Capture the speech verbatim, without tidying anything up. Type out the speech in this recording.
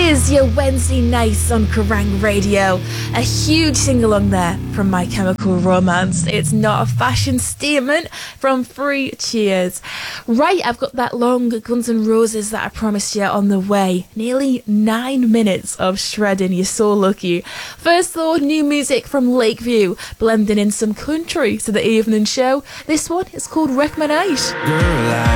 is your Wednesday nights on Kerrang Radio. A huge sing-along there from My Chemical Romance. It's Not a Fashion Statement from Three Cheers. Right, I've got that long Guns N' Roses that I promised you on the way. Nearly nine minutes of shredding, you're so lucky. First though, new music from Lakeview, blending in some country to the evening show. This one is called Wreck My Night. Girl, I